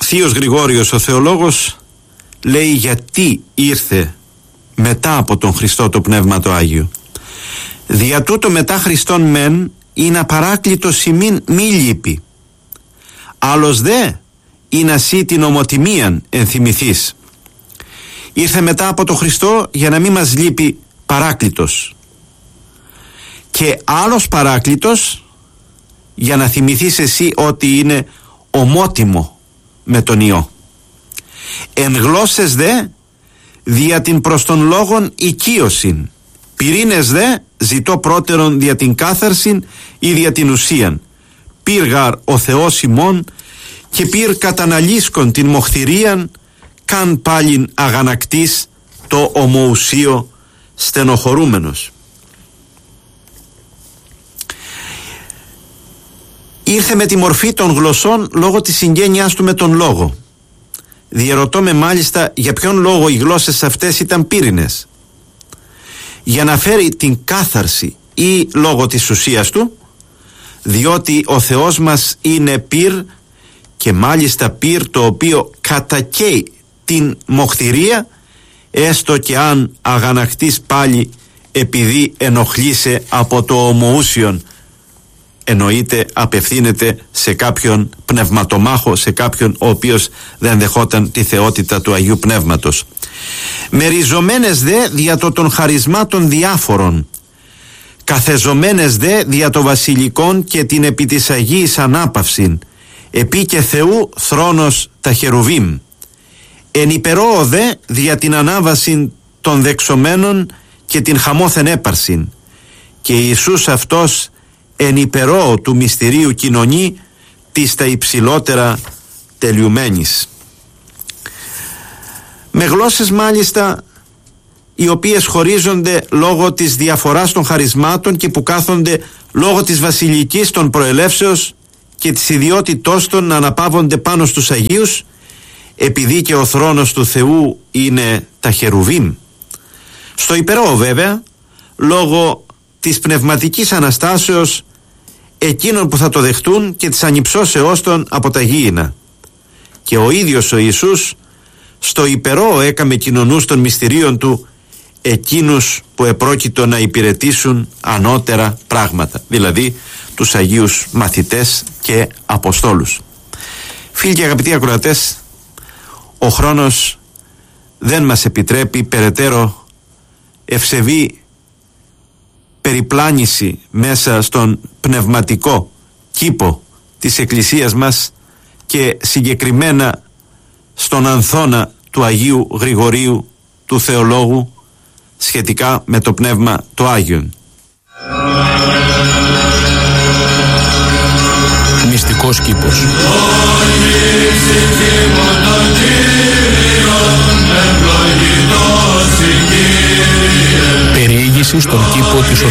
Θείος Γρηγόριος ο θεολόγος λέει γιατί ήρθε μετά από τον Χριστό το Πνεύμα το Άγιο. Δια τούτο μετά Χριστόν μεν είναι απαράκλητος ημίν μη λείπει. Άλλος δε είναι ασύ την ομοτιμίαν ενθυμηθείς. Ήρθε μετά από τον Χριστό για να μην μας λείπει παράκλητος. Και άλλος παράκλητος για να θυμηθείς εσύ ότι είναι ομότιμο με τον Υιό. Εν γλώσσες δε δια την προς τον λόγον οικείωσιν. Πυρήνες δε ζητώ πρώτερον δια την κάθαρσιν ή δια την ουσίαν. Πύργαρ ο Θεός ημών και πυρ καταναλύσκον την μοχθηρίαν καν πάλιν αγανακτής το ομοουσίο στενοχωρούμενος. Ήρθε με τη μορφή των γλωσσών λόγω της συγγένειάς του με τον λόγο. Διερωτώ με μάλιστα για ποιον λόγο οι γλώσσες αυτές ήταν πύρινες. Για να φέρει την κάθαρση ή λόγω της ουσίας του, διότι ο Θεός μας είναι πυρ και μάλιστα πυρ το οποίο κατακαίει την μοχθηρία, έστω και αν αγανακτής πάλι επειδή ενοχλείσαι από το ομοούσιον. Εννοείται απευθύνεται σε κάποιον πνευματομάχο, σε κάποιον ο οποίος δεν δεχόταν τη θεότητα του Αγίου Πνεύματος. Μεριζομένες δε δια το των χαρισμάτων διάφορων, καθεζομένες δε δια το βασιλικόν και την επί της Αγίης ανάπαυσιν, επί και Θεού θρόνος τα χερουβίμ. Εν υπερόω δε δια την ανάβαση των δεξωμένων και την χαμόθεν έπαρσιν, και Ιησούς αυτός εν υπερόω του μυστηρίου κοινωνεί της τα υψηλότερα τελειουμένης. Με γλώσσες μάλιστα οι οποίες χωρίζονται λόγω της διαφοράς των χαρισμάτων και που κάθονται λόγω της βασιλικής των προελεύσεως και της ιδιότητός των να αναπαύονται πάνω στους Αγίους, επειδή και ο θρόνος του Θεού είναι τα χερουβίμ. Στο υπερόω βέβαια λόγω της πνευματικής αναστάσεως εκείνων που θα το δεχτούν και της ανυψώσεώς των από τα γήινα. Και ο ίδιος ο Ιησούς στο υπερόω έκαμε κοινωνούς των μυστηρίων του εκείνους που επρόκειτο να υπηρετήσουν ανώτερα πράγματα, δηλαδή τους Αγίους μαθητές και Αποστόλους. Φίλοι και αγαπητοί ακροατές, ο χρόνος δεν μας επιτρέπει περαιτέρω ευσεβή περιπλάνηση μέσα στον πνευματικό κήπο της Εκκλησίας μας και συγκεκριμένα στον ανθώνα του Αγίου Γρηγορίου του Θεολόγου σχετικά με το Πνεύμα το Άγιον. Μυστικός κήπος. Περιήγηση στον κήπο της